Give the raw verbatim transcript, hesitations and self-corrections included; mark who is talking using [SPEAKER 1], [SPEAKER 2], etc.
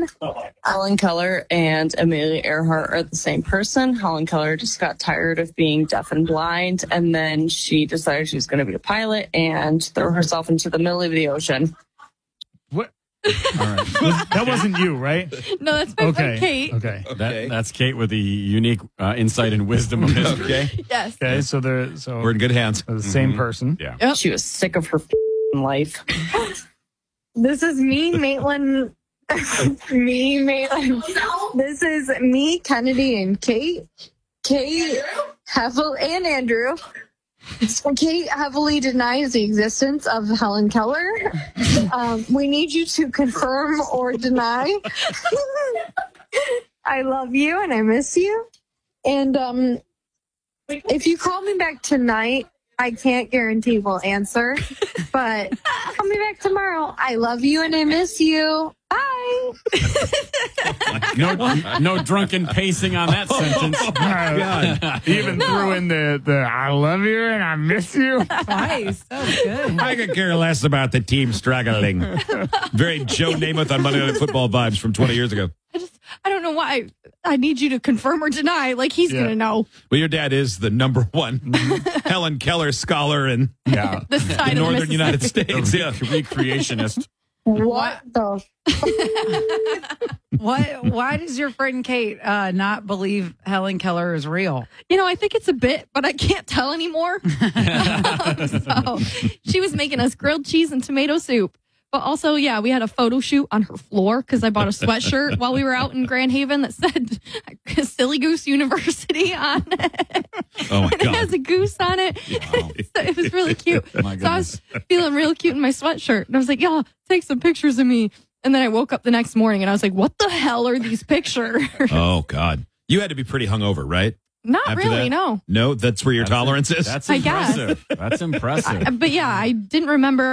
[SPEAKER 1] Helen Keller and Amelia Earhart are the same person. Helen Keller just got tired of being deaf and blind, and then she decided she was going to be a pilot and throw herself into the middle of the ocean.
[SPEAKER 2] What? All right. Was- that wasn't you, right?
[SPEAKER 3] No, that's my
[SPEAKER 2] Okay.
[SPEAKER 3] friend Kate.
[SPEAKER 2] Okay.
[SPEAKER 4] That, that's Kate with the unique uh, insight and wisdom of history.
[SPEAKER 5] Okay.
[SPEAKER 3] Yes.
[SPEAKER 2] Okay. So they're so
[SPEAKER 5] We're in good hands.
[SPEAKER 2] the same person.
[SPEAKER 4] Yeah.
[SPEAKER 3] Yep.
[SPEAKER 1] She was sick of her f***ing life.
[SPEAKER 6] This is me, Maitland. me, Maitland. This is me, Kennedy, and Kate. Kate, Hevel, and Andrew. So Kate heavily denies the existence of Helen Keller. Um, we need you to confirm or deny. I love you and I miss you. And um, if you call me back tonight, I can't guarantee we'll answer, but call me back tomorrow. I love you and I miss you. Bye.
[SPEAKER 4] No, no drunken pacing on that sentence.
[SPEAKER 2] God. He even threw in the, the I love you and I miss you.
[SPEAKER 7] Nice. That was good.
[SPEAKER 5] I could care less about the team struggling. Very Joe Namath on Monday Night Football vibes from twenty years ago.
[SPEAKER 3] I just, I don't know why. I need you to confirm or deny. Like, he's
[SPEAKER 2] Yeah.
[SPEAKER 3] going to know
[SPEAKER 5] Well, your dad is the number one Helen Keller scholar in
[SPEAKER 2] Yeah.
[SPEAKER 3] the side
[SPEAKER 5] the
[SPEAKER 3] of
[SPEAKER 5] northern
[SPEAKER 3] the
[SPEAKER 5] United
[SPEAKER 3] Mississippi.
[SPEAKER 5] States. Yeah.
[SPEAKER 4] Recreationist.
[SPEAKER 6] What the?
[SPEAKER 7] What? Why does your friend Kate uh, not believe Helen Keller is real?
[SPEAKER 3] You know, I think it's a bit, but I can't tell anymore. So she was making us grilled cheese and tomato soup. But also, yeah, we had a photo shoot on her floor because I bought a sweatshirt while we were out in Grand Haven that said Silly Goose University on it.
[SPEAKER 5] Oh, my
[SPEAKER 3] And it has
[SPEAKER 5] God.
[SPEAKER 3] a goose on it. So it was really cute.
[SPEAKER 4] My
[SPEAKER 3] So I was
[SPEAKER 4] goodness.
[SPEAKER 3] feeling real cute in my sweatshirt. And I was like, y'all, take some pictures of me. And then I woke up the next morning and I was like, what the hell are these pictures?
[SPEAKER 5] Oh, God. You had to be pretty hungover, right?
[SPEAKER 3] Not
[SPEAKER 5] After
[SPEAKER 3] really,
[SPEAKER 5] that?
[SPEAKER 3] no.
[SPEAKER 5] No, that's where your
[SPEAKER 4] That's-
[SPEAKER 5] tolerance is?
[SPEAKER 4] That's
[SPEAKER 3] I guess.
[SPEAKER 4] impressive. That's impressive.
[SPEAKER 3] But yeah, I didn't remember